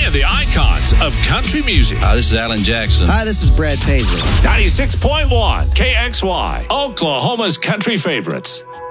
and the icons of country music. Hi, this is Alan Jackson. Hi, this is Brad Paisley. 96.1 KXY, Oklahoma's country favorites.